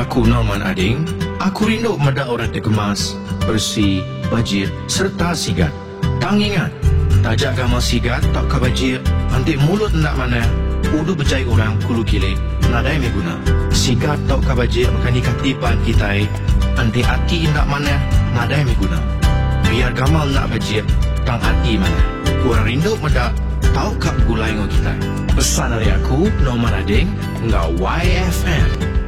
Aku Norman Ading. Aku rindu meda orang terkemas, bersih, bajir serta sigat. Tang ingat, tajak gamal sigat tak kabajir, antik mulut nak mana, udu berjai orang kulu kilik, nadai me guna. Sigat tak kabajir makani katipan kita, antik hati nak mana, nadai me guna. Biar gamal nak bajir, tang hati mana. Kurang rindu meda, tau kap gulai ngau kita. Pesan dari aku, Norman Ading, ngau YFM.